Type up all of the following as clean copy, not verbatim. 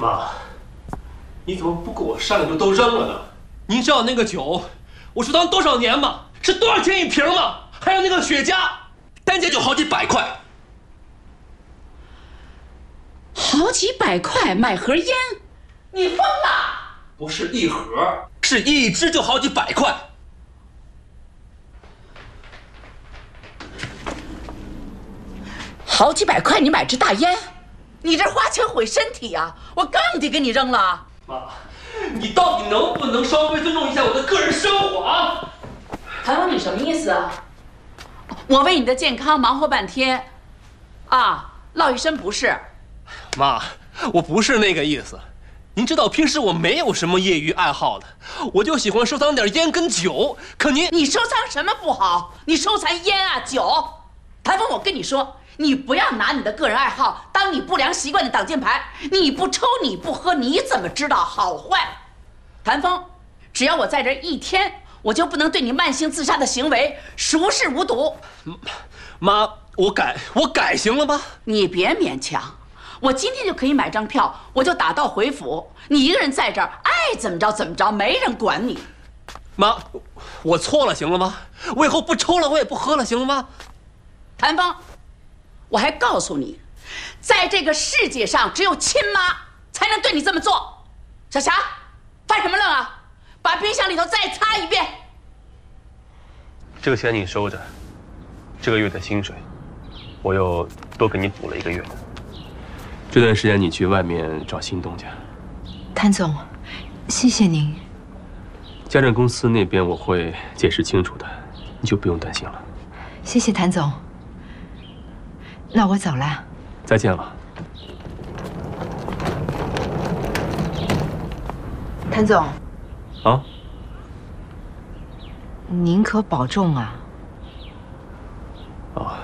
妈，你怎么不跟我商量就都扔了呢？您知道那个酒，我收藏多少年吗？是多少钱一瓶吗？还有那个雪茄，单件就好几百块。 好几百块买盒烟，你疯了？ 不是一盒，是一支就好几百块。 好几百块你买支大烟，你这花钱毁身体啊！我刚得给你扔了。 妈，你到底能不能稍微尊重一下我的个人生活啊？ 谭峰，你什么意思啊？我为你的健康忙活半天，啊，落一身不是。 妈，我不是那个意思。您知道平时我没有什么业余爱好的，我就喜欢收藏点烟跟酒。可你收藏什么不好？你收藏烟啊酒。谭峰，我跟你说，你不要拿你的个人爱好当你不良习惯的挡箭牌。你不抽你不喝，你怎么知道好坏？谭峰，只要我在这一天，我就不能对你慢性自杀的行为熟视无睹。 妈，我改行了吧？ 你别勉强。我今天就可以买张票，我就打道回府。你一个人在这儿，爱怎么着怎么着，没人管你。 妈，我错了，行了吗？我以后不抽了，我也不喝了，行了吗？ 谭峰，我还告诉你，在这个世界上，只有亲妈才能对你这么做。小霞，发什么愣啊？把冰箱里头再擦一遍。 这个钱你收着，这个月的薪水，我又多给你补了1个月的。这段时间你去外面找新东家。 谭总，谢谢您。 家政公司那边我会解释清楚的，你就不用担心了。 谢谢谭总。那我走了。 再见了。 谭总。 啊？ 您可保重啊。 哦。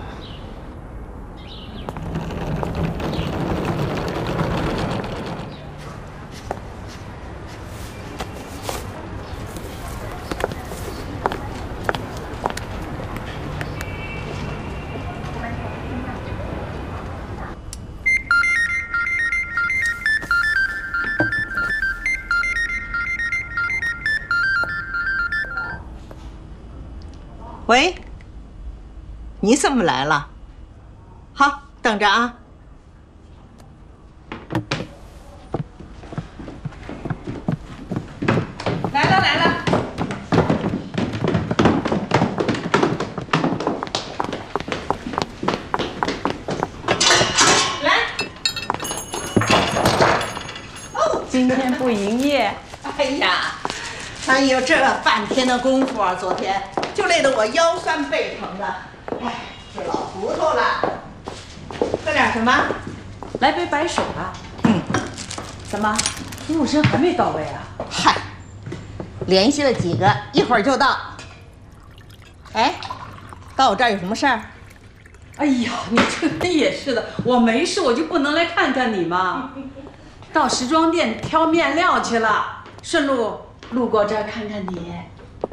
喂，你怎么来了？好，等着啊。来了来了。来。 哦，今天不营业。 哎呀，哎呦，这半天的功夫啊，昨天。就累得我腰酸背疼的，哎，是老糊涂了。喝点什么？ 来杯白水吧。怎么，服务生还没到位啊？ 嗨，联系了几个，一会儿就到。哎，到我这儿有什么事儿？ 哎呀，你这人也是的，我没事我就不能来看看你吗？到时装店挑面料去了，顺路路过这儿看看你。